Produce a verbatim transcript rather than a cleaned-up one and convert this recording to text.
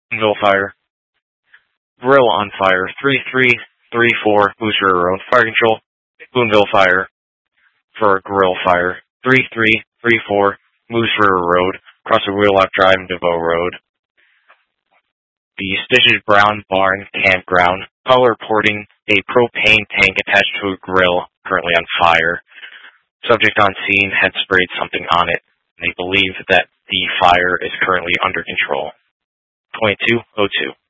Boonville Fire. Grill on fire. three three three four Moose River Road. Fire control. Boonville Fire. For grill fire. three three three four Moose River Road. Across the Wheelock Drive and DeVoe Road. The Stitches Brown Barn Campground. Caller reporting a propane tank attached to a grill currently on fire. Subject on scene had sprayed something on it. They believe that the fire is currently under control. twenty-two oh two.